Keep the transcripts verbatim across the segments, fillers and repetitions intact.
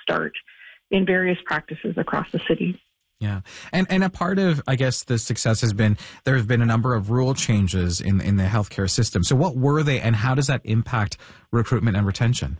start in various practices across the city. Yeah. And and a part of, I guess, the success has been there have been a number of rule changes in, in the healthcare system. So what were they, and how does that impact recruitment and retention?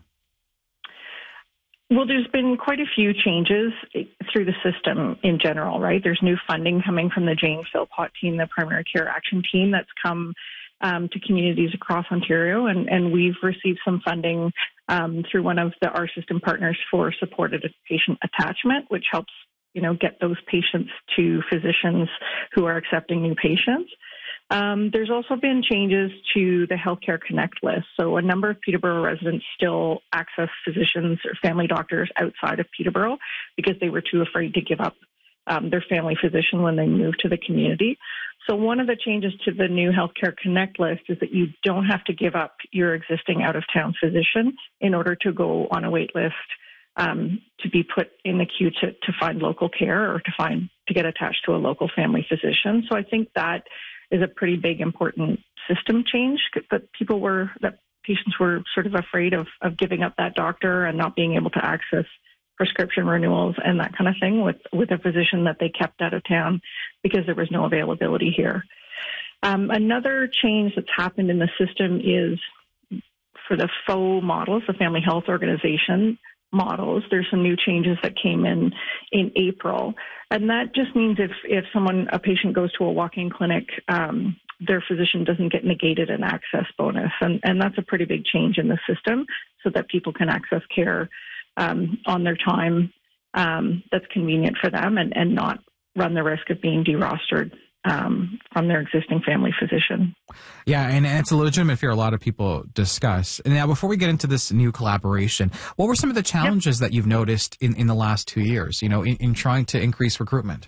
Well, there's been quite a few changes through the system in general, right? There's new funding coming from the Jane Philpott team, the Primary Care Action Team, that's come um, to communities across Ontario, and, and we've received some funding um, through one of the our system partners for supported patient attachment, which helps, you know, get those patients to physicians who are accepting new patients. Um, there's also been changes to the Healthcare Connect list. So a number of Peterborough residents still access physicians or family doctors outside of Peterborough because they were too afraid to give up um, their family physician when they moved to the community. So one of the changes to the new Healthcare Connect list is that you don't have to give up your existing out-of-town physician in order to go on a wait list um, to be put in the queue to, to find local care or to find to get attached to a local family physician. So I think that is a pretty big, important system change that people were, that patients were sort of afraid of, of giving up that doctor and not being able to access prescription renewals and that kind of thing with, with a physician that they kept out of town because there was no availability here. Um, another change that's happened in the system is for the F O models, the Family Health Organization models. There's some new changes that came in in April. And that just means if, if someone, a patient goes to a walk-in clinic, um, their physician doesn't get negated an access bonus. And, and that's a pretty big change in the system so that people can access care um, on their time um, that's convenient for them and, and not run the risk of being derostered Um, from their existing family physician. Yeah, and, and it's a legitimate fear a lot of people discuss. And now, before we get into this new collaboration, what were some of the challenges yep. that you've noticed in, in the last two years, you know, in, in trying to increase recruitment?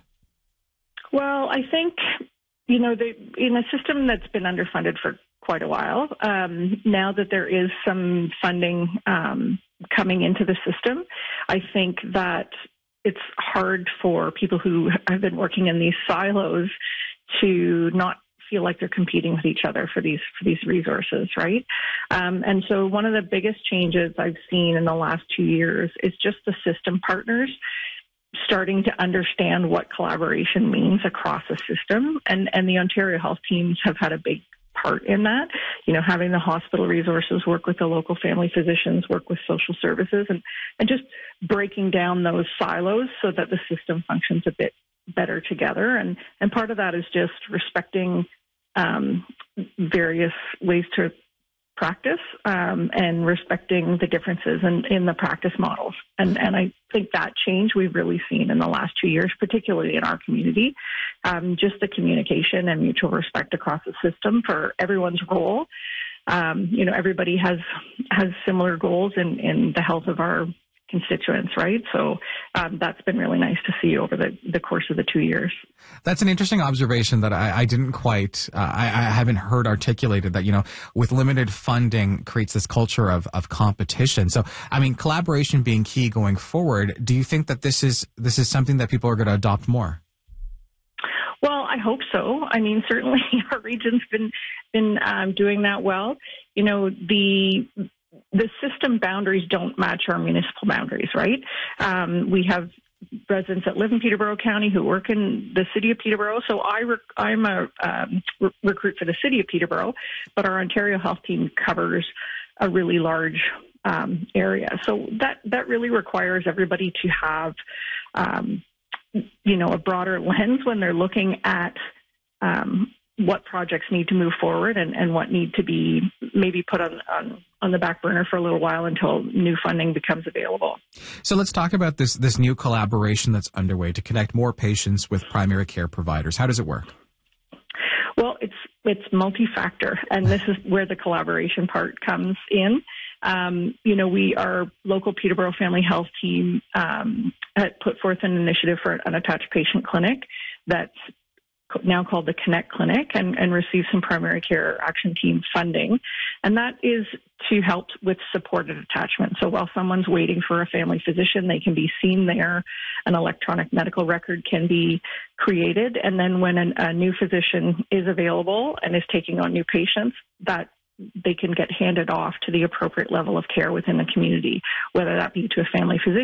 Well, I think, you know, the, in a system that's been underfunded for quite a while, um, now that there is some funding um, coming into the system, I think that it's hard for people who have been working in these silos to not feel like they're competing with each other for these for these resources, right? Um, and so one of the biggest changes I've seen in the last two years is just the system partners starting to understand what collaboration means across a system. And, and the Ontario Health teams have had a big part in that, you know, having the hospital resources work with the local family physicians, work with social services, and, and just breaking down those silos so that the system functions a bit better together. And, and part of that is just respecting um, various ways to practice um, and respecting the differences in, in the practice models. And, and I think that change we've really seen in the last two years, particularly in our community, um, just the communication and mutual respect across the system for everyone's role. Um, you know, everybody has has similar goals in, in the health of our constituents, right? So um, that's been really nice to see over the, the course of the two years. That's an interesting observation that I, I didn't quite, uh, I, I haven't heard articulated, that, you know, with limited funding creates this culture of, of competition. So, I mean, collaboration being key going forward, do you think that this is this is something that people are going to adopt more? Well, I hope so. I mean, certainly our region's been been um, doing that well. You know, the the system boundaries don't match our municipal boundaries, right? Um, we have residents that live in Peterborough County who work in the city of Peterborough. So I rec- I'm a um, re- recruit for the city of Peterborough, but our Ontario Health team covers a really large um, area. So that, that really requires everybody to have, um, you know, a broader lens when they're looking at um, what projects need to move forward and, and what need to be maybe put on, on, on the back burner for a little while until new funding becomes available. So let's talk about this, this new collaboration that's underway to connect more patients with primary care providers. How does it work? Well, it's it's multi-factor, and this is where the collaboration part comes in. Um, you know, we, our local Peterborough Family Health team um, had put forth an initiative for an unattached patient clinic that's now called the Connect Clinic, and, and receive some primary care action team funding. And that is to help with supported attachment. So while someone's waiting for a family physician, they can be seen there. An electronic medical record can be created. And then when an, a new physician is available and is taking on new patients, that they can get handed off to the appropriate level of care within the community, whether that be to a family physician